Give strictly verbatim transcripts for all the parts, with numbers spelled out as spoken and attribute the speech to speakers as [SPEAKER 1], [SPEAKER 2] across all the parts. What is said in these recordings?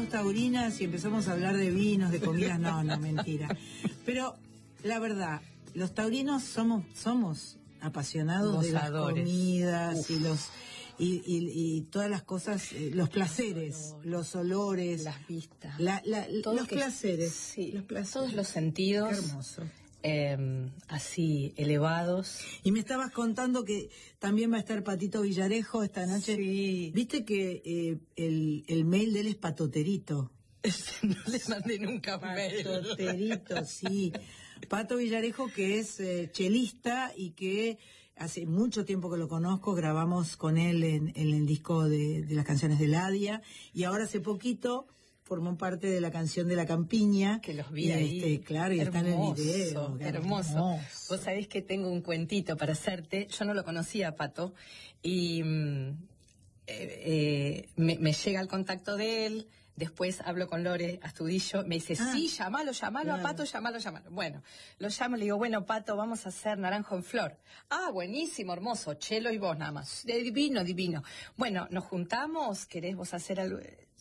[SPEAKER 1] somos taurinas y empezamos a hablar de vinos, de comidas, no, no, mentira. Pero la verdad, los taurinos somos somos apasionados
[SPEAKER 2] Gozadores.
[SPEAKER 1] de las comidas
[SPEAKER 2] Uf.
[SPEAKER 1] y los y, y, y todas las cosas, eh, los placeres,
[SPEAKER 2] Los
[SPEAKER 1] los olores,
[SPEAKER 2] las vistas,
[SPEAKER 1] la, la, los
[SPEAKER 2] que,
[SPEAKER 1] placeres,
[SPEAKER 2] sí,
[SPEAKER 1] los placeres,
[SPEAKER 2] todos los sentidos.
[SPEAKER 1] Qué hermoso.
[SPEAKER 2] Eh, así elevados.
[SPEAKER 1] Y me estabas contando que también va a estar Patito Villarejo esta noche.
[SPEAKER 2] Sí.
[SPEAKER 1] Viste que eh, el, el mail de él es patoterito.
[SPEAKER 2] No le mandé nunca un mail.
[SPEAKER 1] Patoterito, sí. Pato Villarejo, que es eh, chelista y que hace mucho tiempo que lo conozco, grabamos con él en, en el disco de, de las canciones de Ladia, y ahora hace poquito formó parte de la canción de La Campiña.
[SPEAKER 2] Que los vi
[SPEAKER 1] y
[SPEAKER 2] ahí.
[SPEAKER 1] Este, claro, y está en el video.
[SPEAKER 2] Qué hermoso. hermoso. Vos sabés que tengo un cuentito para hacerte. Yo no lo conocía, Pato, y mm, eh, eh, me, me llega el contacto de él. Después hablo con Lore Astudillo, me dice, ah, sí, llamalo, llamalo claro. a Pato, llamalo, llamalo. Bueno, lo llamo, le digo, bueno, Pato, vamos a hacer Naranjo en Flor. Ah, buenísimo, hermoso, Chelo y vos nada más. Divino, divino. Bueno, nos juntamos, ¿querés vos hacer algo?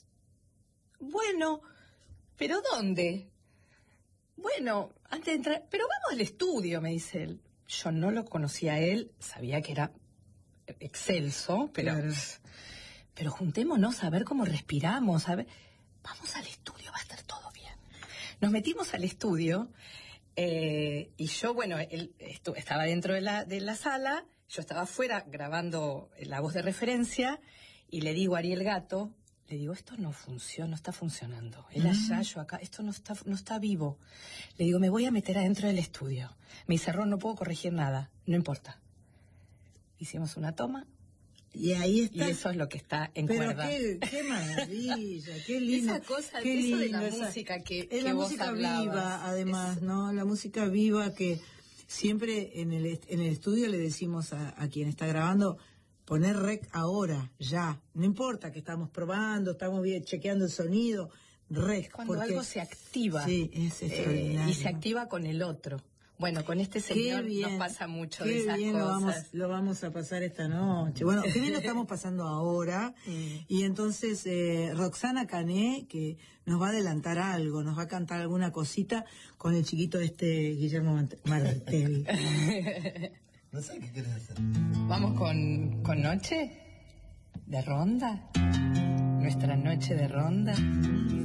[SPEAKER 2] Bueno, ¿pero dónde? Bueno, antes de entrar, pero vamos al estudio, me dice él. Yo no lo conocía a él, sabía que era excelso, pero... Claro. Pero juntémonos a ver cómo respiramos, a ver, vamos al estudio, va a estar todo bien. Nos metimos al estudio eh, y yo, bueno, él estu- estaba dentro de la, de la sala, yo estaba afuera grabando la voz de referencia y le digo a Ariel Gato, le digo, esto no funciona, no está funcionando. Él allá, yo acá, esto no está, no está vivo. Le digo, me voy a meter adentro del estudio. Me dice, Ron, no puedo corregir nada, no importa. Hicimos una toma.
[SPEAKER 1] Y ahí está.
[SPEAKER 2] Y eso es lo que está en
[SPEAKER 1] Pero
[SPEAKER 2] cuerda.
[SPEAKER 1] Qué, qué maravilla, qué lindo.
[SPEAKER 2] Esa cosa,
[SPEAKER 1] qué
[SPEAKER 2] eso
[SPEAKER 1] lindo,
[SPEAKER 2] de la
[SPEAKER 1] esa,
[SPEAKER 2] música que,
[SPEAKER 1] es
[SPEAKER 2] que
[SPEAKER 1] la
[SPEAKER 2] vos
[SPEAKER 1] música
[SPEAKER 2] hablabas.
[SPEAKER 1] viva, además,
[SPEAKER 2] es...
[SPEAKER 1] ¿no? La música viva que siempre en el en el estudio le decimos a, a quien está grabando, poner rec ahora, ya. No importa que estamos probando, estamos bien, chequeando el sonido, rec.
[SPEAKER 2] Es cuando
[SPEAKER 1] porque,
[SPEAKER 2] algo se activa.
[SPEAKER 1] Sí, es extraordinario.
[SPEAKER 2] Eh, y se activa con el otro. Bueno, con este señor nos pasa mucho
[SPEAKER 1] qué
[SPEAKER 2] de esas
[SPEAKER 1] bien
[SPEAKER 2] cosas.
[SPEAKER 1] Lo vamos, lo vamos a pasar esta noche. Bueno, qué bien lo estamos pasando ahora. Mm. Y entonces eh, Roxana Cané, que nos va a adelantar algo, nos va a cantar alguna cosita con el chiquito este Guillermo Martel.
[SPEAKER 3] No sé qué quieres hacer.
[SPEAKER 2] Vamos con, con noche de ronda. Nuestra noche de ronda.